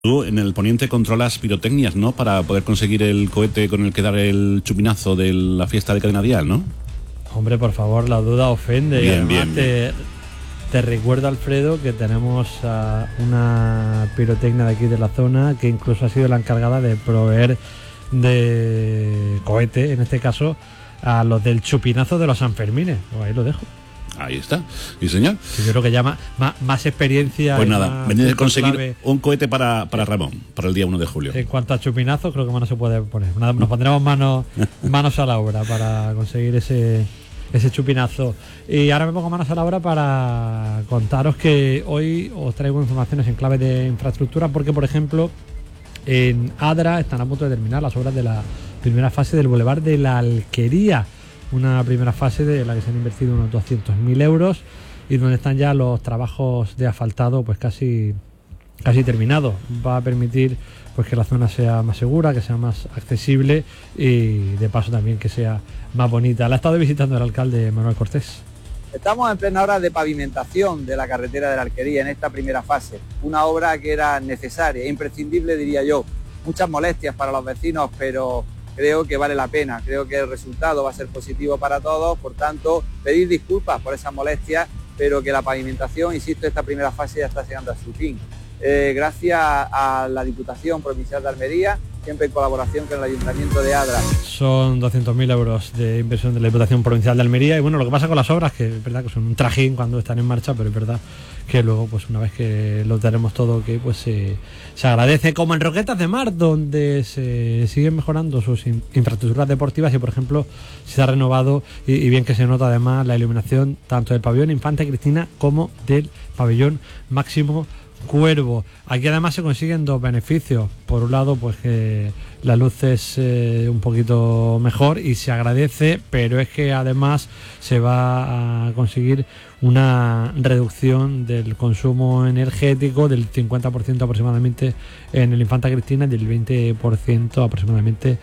Tú en el Poniente controlas pirotecnias, ¿no? Para poder conseguir el cohete con el que dar el chupinazo de la fiesta de Cadena Dial, ¿no? Hombre, por favor, la duda ofende. Bien, y además bien. te recuerdo, Alfredo, que tenemos una pirotecnia de aquí de la zona que incluso ha sido la encargada de proveer de cohete, en este caso, a los del chupinazo de los Sanfermines. Pues ahí lo dejo. Ahí está, sí señor. Sí, yo creo que ya más experiencia. Pues nada, venid a conseguir clave. un cohete para Ramón, para el día 1 de julio. En cuanto a chupinazo, creo que más no se puede poner. Nos pondremos manos a la obra para conseguir ese chupinazo. Y ahora me pongo manos a la obra para contaros que hoy os traigo informaciones en clave de infraestructura, porque, por ejemplo, en Adra están a punto de terminar las obras de la primera fase del Boulevard de la Alquería. Una primera fase de la que se han invertido unos 200.000 euros y donde están ya los trabajos de asfaltado pues casi terminados. Va a permitir pues que la zona sea más segura, que sea más accesible y de paso también que sea más bonita. La ha estado visitando el alcalde Manuel Cortés. Estamos en plena obra de pavimentación de la carretera de la Alquería en esta primera fase. Una obra que era necesaria, imprescindible diría yo. Muchas molestias para los vecinos, pero creo que vale la pena, creo que el resultado va a ser positivo para todos, por tanto, pedir disculpas por esas molestias, pero que la pavimentación, insisto, esta primera fase ya está llegando a su fin. Gracias a la Diputación Provincial de Almería, siempre en colaboración con el Ayuntamiento de Adra. Son 200.000 euros de inversión de la Diputación Provincial de Almería y bueno, lo que pasa con las obras, que es verdad que son un trajín cuando están en marcha, pero es verdad que luego, pues una vez que lo tenemos todo, que pues se agradece, como en Roquetas de Mar, donde se siguen mejorando sus infraestructuras deportivas y, por ejemplo, se ha renovado y bien que se nota además la iluminación tanto del pabellón Infanta Cristina como del pabellón Máximo Cuervo. Aquí además se consiguen dos beneficios. Por un lado, pues que la luz es un poquito mejor y se agradece, pero es que además se va a conseguir una reducción del consumo energético del 50% aproximadamente en el Infanta Cristina y del 20% aproximadamente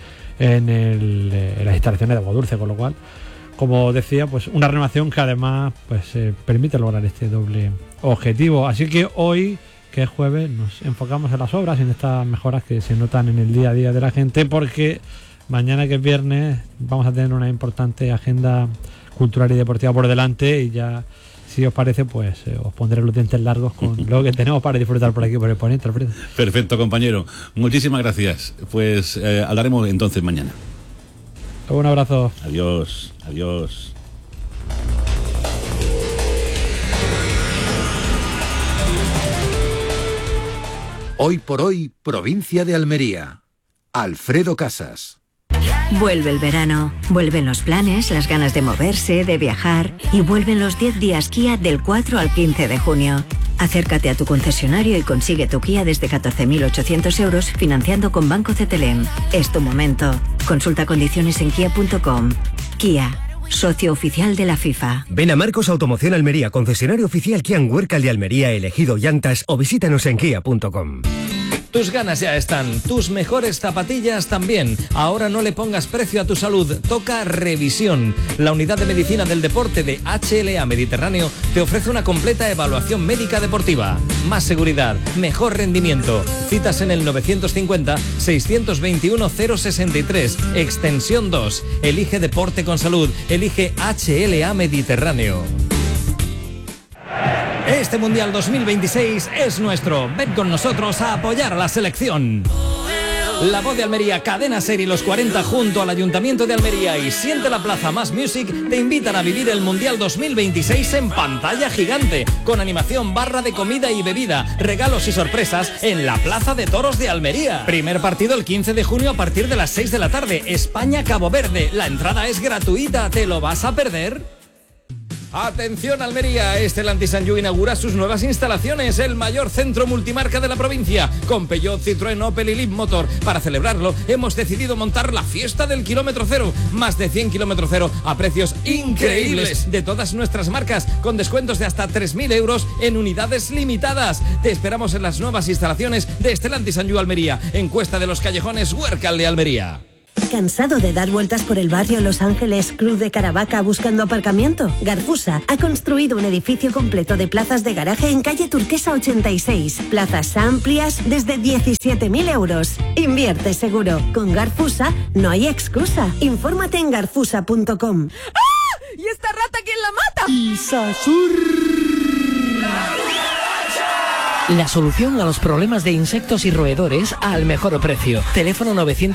en las instalaciones de agua dulce, con lo cual, como decía, pues una renovación que además pues permite lograr este doble objetivo. Así que hoy, que es jueves, nos enfocamos en las obras, en estas mejoras que se notan en el día a día de la gente, porque mañana, que es viernes, vamos a tener una importante agenda cultural y deportiva por delante y ya, si os parece, pues os pondré los dientes largos con lo que tenemos para disfrutar por aquí, por el Poniente, Alfredo. Perfecto, compañero. Muchísimas gracias. Pues hablaremos entonces mañana. Un abrazo. Adiós, adiós. Hoy por hoy, provincia de Almería. Alfredo Casas. Vuelve el verano, vuelven los planes, las ganas de moverse, de viajar y vuelven los 10 días Kia del 4 al 15 de junio. Acércate a tu concesionario y consigue tu Kia desde 14.800 euros financiando con Banco CTLM. Es tu momento. Consulta condiciones en kia.com. Kia, socio oficial de la FIFA. Ven a Marcos Automoción Almería, concesionario oficial Kia en Huércal de Almería, elegido llantas, o visítanos en kia.com. Tus ganas ya están, tus mejores zapatillas también. Ahora no le pongas precio a tu salud, toca revisión. La unidad de medicina del deporte de HLA Mediterráneo te ofrece una completa evaluación médica deportiva. Más seguridad, mejor rendimiento. Citas en el 950-621-063, extensión 2. Elige deporte con salud, elige HLA Mediterráneo. Este Mundial 2026 es nuestro. Ven con nosotros a apoyar a la selección. La Voz de Almería, Cadena Ser y los 40 junto al Ayuntamiento de Almería y Siente la Plaza Más Music te invitan a vivir el Mundial 2026 en pantalla gigante, con animación, barra de comida y bebida, regalos y sorpresas en la Plaza de Toros de Almería. Primer partido el 15 de junio a partir de las 6 de la tarde. España-Cabo Verde. La entrada es gratuita. ¿Te lo vas a perder? Atención Almería, Stellantis Sanyu inaugura sus nuevas instalaciones, el mayor centro multimarca de la provincia, con Peugeot, Citroën, Opel y Leapmotor. Para celebrarlo, hemos decidido montar la fiesta del kilómetro cero, más de 100 kilómetro cero a precios increíbles de todas nuestras marcas, con descuentos de hasta 3.000 euros en unidades limitadas. Te esperamos en las nuevas instalaciones de Stellantis Sanyu Almería, en Cuesta de los Callejones, Huércal de Almería. ¿Cansado de dar vueltas por el barrio Los Ángeles Cruz de Caravaca buscando aparcamiento? Garfusa ha construido un edificio completo de plazas de garaje en calle Turquesa 86. Plazas amplias desde 17.000 euros. Invierte seguro. Con Garfusa no hay excusa. Infórmate en garfusa.com. ¡Ah! ¿Y esta rata quién la mata? Isasur. La solución a los problemas de insectos y roedores al mejor precio. Teléfono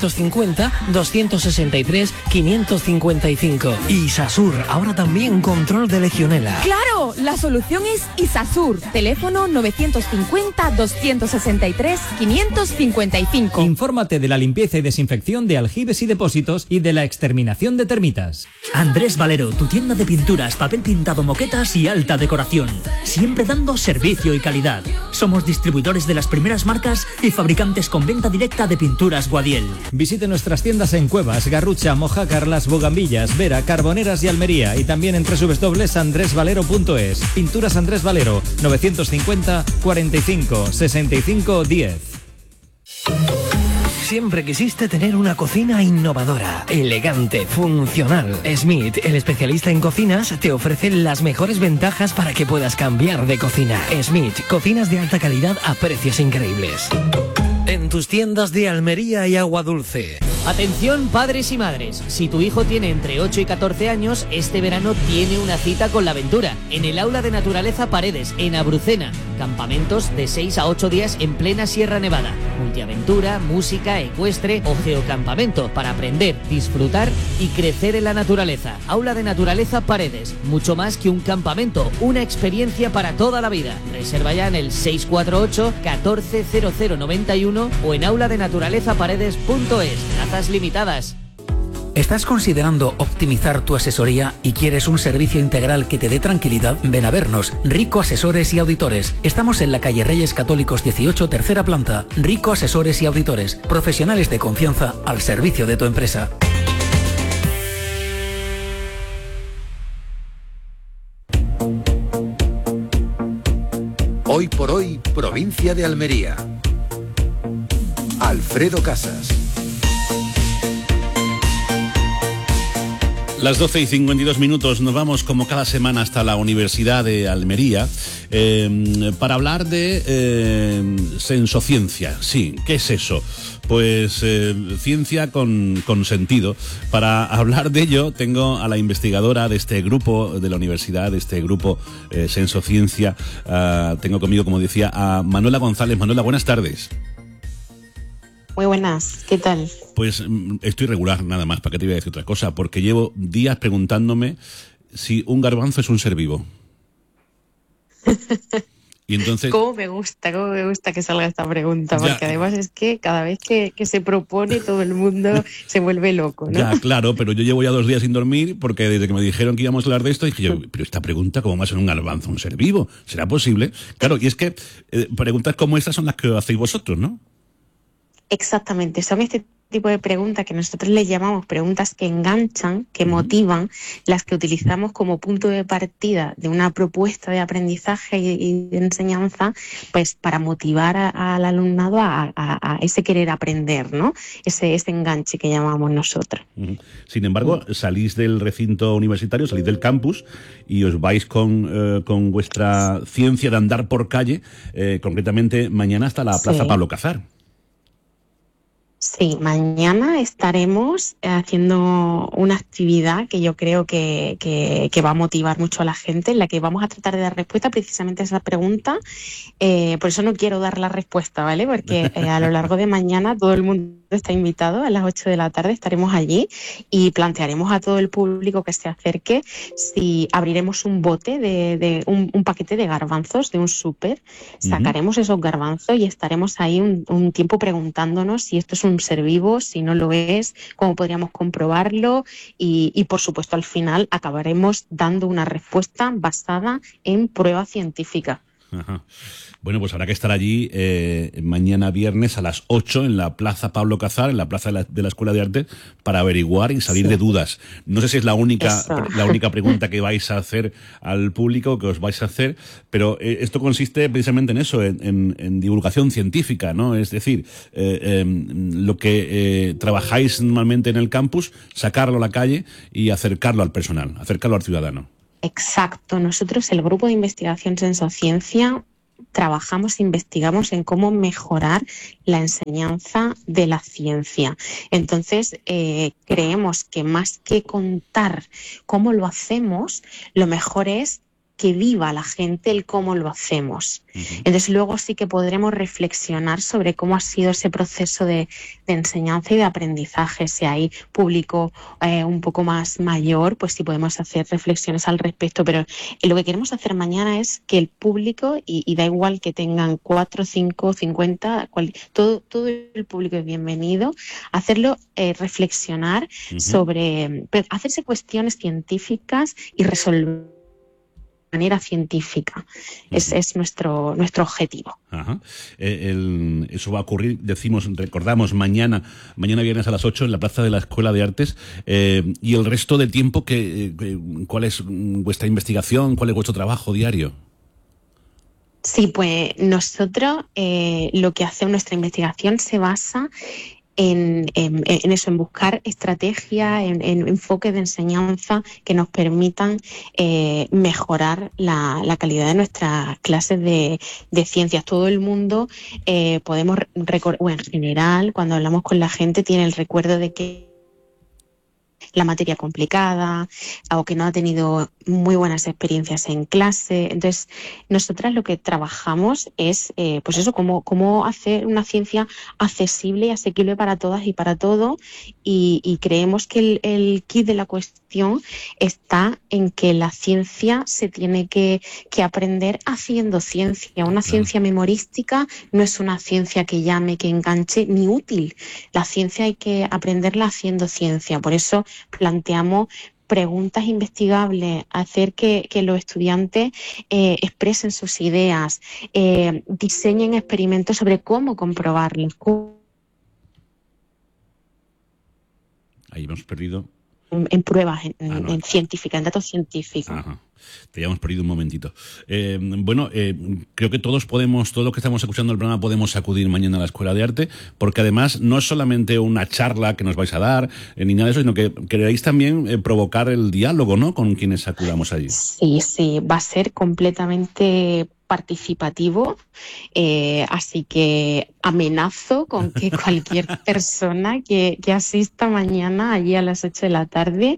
950-263-555. Isasur, ahora también control de legionela. ¡Claro! La solución es Isasur. Teléfono 950-263-555. Infórmate de la limpieza y desinfección de aljibes y depósitos y de la exterminación de termitas. Andrés Valero, tu tienda de pinturas, papel pintado, moquetas y alta decoración. Siempre dando servicio y calidad. Somos distribuidores de las primeras marcas y fabricantes con venta directa de pinturas Guadiel. Visite nuestras tiendas en Cuevas, Garrucha, Mojácar, Las Bogambillas, Vera, Carboneras y Almería, y también en www.andresvalero.es. Pinturas Andrés Valero, 950 45 65 10. Siempre quisiste tener una cocina innovadora, elegante, funcional. Smith, el especialista en cocinas, te ofrece las mejores ventajas para que puedas cambiar de cocina. Smith, cocinas de alta calidad a precios increíbles. En tus tiendas de Almería y Agua Dulce. Atención padres y madres, si tu hijo tiene entre 8 y 14 años, este verano tiene una cita con la aventura, en el Aula de Naturaleza Paredes, en Abrucena. Campamentos de 6 a 8 días en plena Sierra Nevada. Multiaventura, música, ecuestre o geocampamento para aprender, disfrutar y crecer en la naturaleza. Aula de Naturaleza Paredes, mucho más que un campamento, una experiencia para toda la vida. Reserva ya en el 648 14 0091 o en auladenaturalezaparedes.es. Plazas limitadas. ¿Estás considerando optimizar tu asesoría y quieres un servicio integral que te dé tranquilidad? Ven a vernos, Rico Asesores y Auditores. Estamos en la calle Reyes Católicos 18, tercera planta. Rico Asesores y Auditores, profesionales de confianza al servicio de tu empresa. Hoy por hoy, provincia de Almería. Alfredo Casas. Las 12:52 nos vamos como cada semana hasta la Universidad de Almería para hablar de sensociencia. Sí, ¿qué es eso? Pues ciencia con sentido. Para hablar de ello tengo a la investigadora de este grupo de la universidad, de este grupo Sensociencia. Tengo conmigo, como decía, a Manuela González. Manuela, buenas tardes. Muy buenas, ¿qué tal? Pues estoy regular, nada más, ¿para qué te voy a decir otra cosa? Porque llevo días preguntándome si un garbanzo es un ser vivo. Y entonces... ¿Cómo me gusta que salga esta pregunta? Porque ya, además es que cada vez que se propone todo el mundo se vuelve loco, ¿no? Ya, claro, pero yo llevo ya 2 días sin dormir porque desde que me dijeron que íbamos a hablar de esto dije yo, pero esta pregunta, ¿cómo va a ser un garbanzo un ser vivo? ¿Será posible? Claro, y es que preguntas como estas son las que hacéis vosotros, ¿no? Exactamente, son este tipo de preguntas que nosotros les llamamos preguntas que enganchan, que motivan, las que utilizamos como punto de partida de una propuesta de aprendizaje y de enseñanza, pues para motivar al alumnado a ese querer aprender, ¿no? Ese enganche que llamamos nosotros. Sin embargo, salís del recinto universitario, salís del campus y os vais con vuestra ciencia de andar por calle, concretamente mañana hasta la Plaza Pablo Cazar. Sí, mañana estaremos haciendo una actividad que yo creo que va a motivar mucho a la gente, en la que vamos a tratar de dar respuesta precisamente a esa pregunta. Por eso no quiero dar la respuesta, ¿vale? Porque a lo largo de mañana todo el mundo está invitado. A las 8 de la tarde estaremos allí y plantearemos a todo el público que se acerque si abriremos un bote de un paquete de garbanzos de un súper, sacaremos esos garbanzos y estaremos ahí un tiempo preguntándonos si esto es un ser vivo, si no lo es, cómo podríamos comprobarlo y por supuesto al final acabaremos dando una respuesta basada en prueba científica. Ajá. Bueno, pues habrá que estar allí mañana viernes a las 8 en la Plaza Pablo Casar, en la Plaza de la Escuela de Arte, para averiguar y salir de dudas. No sé si es la única pregunta que vais a hacer al público, que os vais a hacer, pero esto consiste precisamente en eso, en divulgación científica, ¿no? Es decir, lo que trabajáis normalmente en el campus, sacarlo a la calle y acercarlo al personal, acercarlo al ciudadano. Exacto. Nosotros, el grupo de investigación Sensociencia, trabajamos, investigamos en cómo mejorar la enseñanza de la ciencia. Entonces, creemos que más que contar cómo lo hacemos, lo mejor es que viva la gente el cómo lo hacemos. Entonces luego sí que podremos reflexionar sobre cómo ha sido ese proceso de enseñanza y de aprendizaje. Si hay público un poco más mayor, pues sí podemos hacer reflexiones al respecto, pero lo que queremos hacer mañana es que el público, y da igual que tengan 4, 5, 50, todo el público es bienvenido, hacerlo reflexionar sobre, hacerse cuestiones científicas y resolver manera científica. Es nuestro objetivo. Ajá. Eso va a ocurrir, recordamos, mañana viernes a las 8 en la Plaza de la Escuela de Artes. Y el resto del tiempo, ¿cuál es vuestra investigación? ¿Cuál es vuestro trabajo diario? Sí, pues nosotros lo que hacemos, nuestra investigación se basa en eso, en buscar estrategias, en enfoques de enseñanza que nos permitan mejorar la calidad de nuestras clases de ciencias. Todo el mundo podemos recordar, o en general, cuando hablamos con la gente, tiene el recuerdo de que la materia complicada o que no ha tenido muy buenas experiencias en clase. Entonces, nosotras lo que trabajamos es, pues eso, cómo hacer una ciencia accesible y asequible para todas y para todo, y creemos que el kit de la cuestión está en que la ciencia se tiene que aprender haciendo ciencia. Una ciencia memorística no es una ciencia que llame, que enganche, ni útil. La ciencia hay que aprenderla haciendo ciencia. Por eso planteamos preguntas investigables, hacer que los estudiantes expresen sus ideas, diseñen experimentos sobre cómo comprobarlas. Ahí hemos perdido. En pruebas en científicas, en datos científicos. Ajá. Te habíamos perdido un momentito. Bueno, creo que todo lo que estamos escuchando el programa podemos acudir mañana a la Escuela de Arte, porque además no es solamente una charla que nos vais a dar, ni nada de eso, sino que queréis también provocar el diálogo, ¿no?, con quienes acudamos allí. Sí, va a ser completamente participativo, así que amenazo con que cualquier persona que asista mañana allí a las 8 de la tarde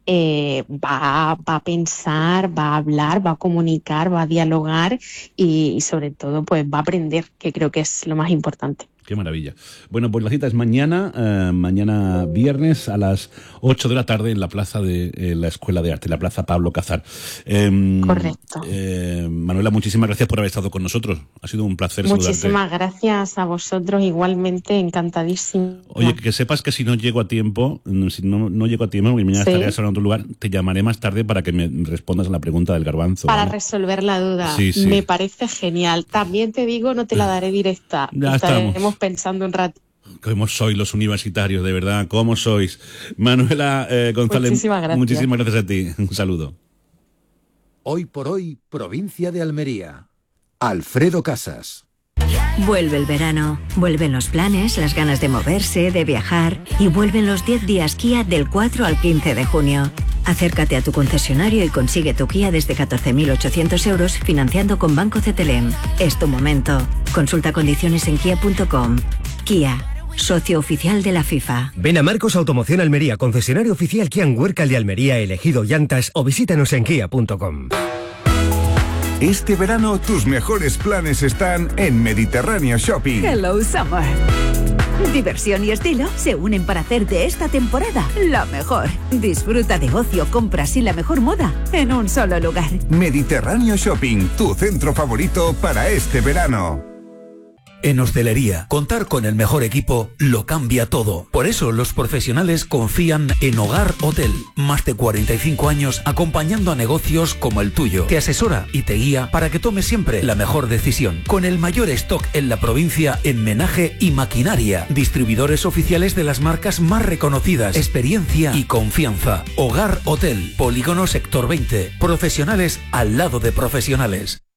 va a pensar, va a hablar, va a comunicar, va a dialogar y sobre todo pues va a aprender, que creo que es lo más importante. Qué maravilla. Bueno, pues la cita es mañana viernes a las 8 de la tarde en la plaza de la Escuela de Arte, la Plaza Pablo Casar. Correcto. Manuela, muchísimas gracias por haber estado con nosotros. Ha sido un placer saludarte. Muchísimas gracias a vosotros, igualmente, encantadísimo. Oye, que sepas que si no llego a tiempo, porque mañana estaré en otro lugar, te llamaré más tarde para que me respondas a la pregunta del garbanzo. Para resolver la duda. Sí. Me parece genial. También te digo, no te la daré directa. Ya estamos pensando un rato. ¿Cómo sois los universitarios, de verdad? ¿Cómo sois? Manuela González, muchísimas gracias a ti. Un saludo. Hoy por hoy, provincia de Almería. Alfredo Casas. Vuelve el verano, vuelven los planes, las ganas de moverse, de viajar, y vuelven los 10 días Kia del 4 al 15 de junio. Acércate a tu concesionario y consigue tu Kia desde 14.800 euros financiando con Banco CTLM. Es tu momento. Consulta condiciones en kia.com. Kia, socio oficial de la FIFA. Ven a Marcos Automoción Almería, concesionario oficial Kia Huércal de Almería, Elegido Llantas, o visítanos en kia.com. Este verano tus mejores planes están en Mediterráneo Shopping. Hello Summer. Diversión y estilo se unen para hacer de esta temporada la mejor. Disfruta de ocio, compras y la mejor moda en un solo lugar. Mediterráneo Shopping, tu centro favorito para este verano. En hostelería, contar con el mejor equipo lo cambia todo. Por eso los profesionales confían en Hogar Hotel. Más de 45 años acompañando a negocios como el tuyo. Te asesora y te guía para que tomes siempre la mejor decisión. Con el mayor stock en la provincia en menaje y maquinaria. Distribuidores oficiales de las marcas más reconocidas. Experiencia y confianza. Hogar Hotel. Polígono Sector 20. Profesionales al lado de profesionales.